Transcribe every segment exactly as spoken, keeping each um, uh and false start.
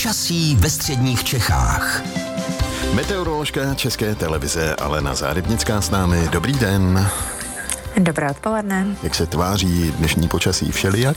Počasí ve středních Čechách. Meteoroložka České televize Alena Zárybnická s námi. Dobrý den. Dobré odpoledne. Jak se tváří dnešní počasí, všelijak?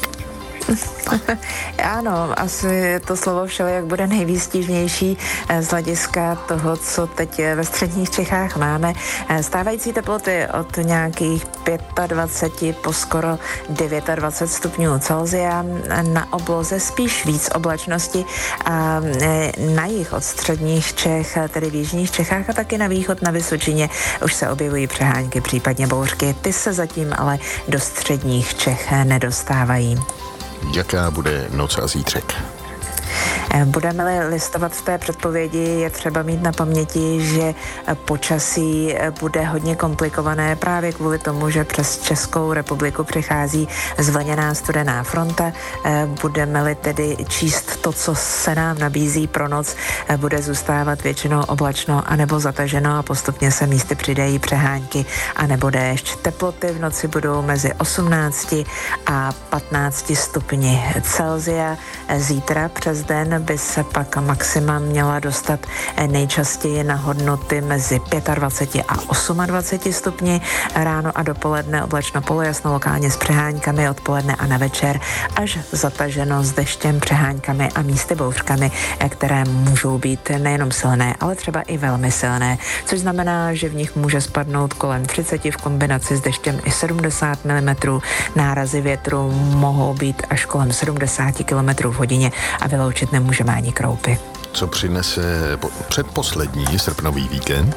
Ano, asi to slovo všelijak bude nejvýstižnější z hlediska toho, co teď ve středních Čechách máme. Stávající teploty od nějakých dvacet pět po skoro dvacet devět stupňů Celsia, na obloze spíš víc oblačnosti a na jih od středních Čech, tedy v jižních Čechách a taky na východ na Vysočině už se objevují přehánky, případně bouřky. Ty se zatím ale do středních Čech nedostávají. Jaká bude noc a zítřek? Budeme-li listovat v té předpovědi, je třeba mít na paměti, že počasí bude hodně komplikované právě kvůli tomu, že přes Českou republiku přichází zvlněná studená fronta. Budeme-li tedy číst to, co se nám nabízí pro noc, bude zůstávat většinou oblačno anebo zataženo a postupně se místy přidají přehánky anebo déšť. Teploty v noci budou mezi osmnácti a patnácti stupni Celsia. Zítra přes den by se pak maxima měla dostat nejčastěji na hodnoty mezi dvacet pět a dvacet osm stupni. Ráno a dopoledne oblačno polojasno, lokálně s přehánkami, odpoledne a na večer až zataženo s deštěm, přehánkami a místy bouřkami, které můžou být nejenom silné, ale třeba i velmi silné, což znamená, že v nich může spadnout kolem třicet v kombinaci s deštěm i sedmdesát milimetrů. Nárazy větru mohou být až kolem sedmdesát kilometrů v hodině a vyloučit nemůžeme ani kroupy. Co přinese předposlední srpnový víkend?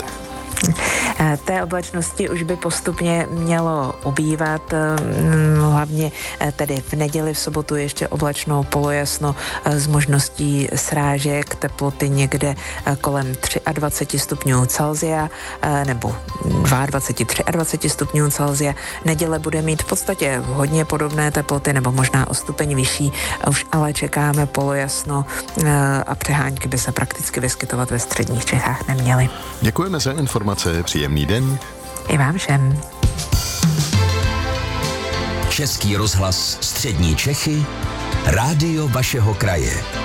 Té oblačnosti už by postupně mělo ubývat, hlavně tedy v neděli, v sobotu ještě oblačno, polojasno s možností srážek, teploty někde kolem dvacet tři stupňů Celsia nebo dvacet dva, dvacet tři stupňů Celsia. Neděle bude mít v podstatě hodně podobné teploty nebo možná o stupeň vyšší, už ale čekáme polojasno a přehánky by se prakticky vyskytovat ve středních Čechách neměly. Děkujeme za informace. Příjemný den. I vám všem. Český rozhlas Střední Čechy, rádio vašeho kraje.